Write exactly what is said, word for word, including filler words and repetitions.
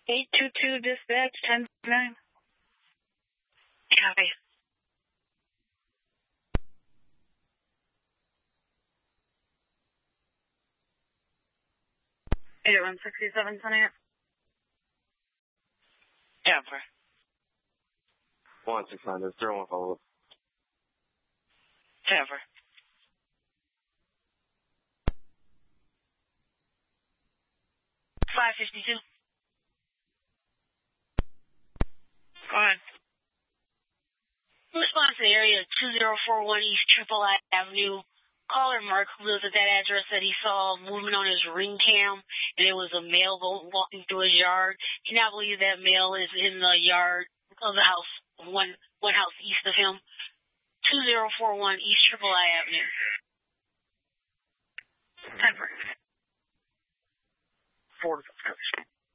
eight two two dispatch, ten nine. Copy. eight one sixty-seven, twenty-eight. Denver. one six nine, there's zero one follow up. Denver. five fifty-two. Go ahead. Response to the area two zero four one East Triple I Avenue. Caller Mark, who lives at that address, said he saw movement on his ring cam, and it was a male walking through his yard. He now believes that male is in the yard of the house, one one house east of him. two zero four one East Triple I Avenue. Denver. Four.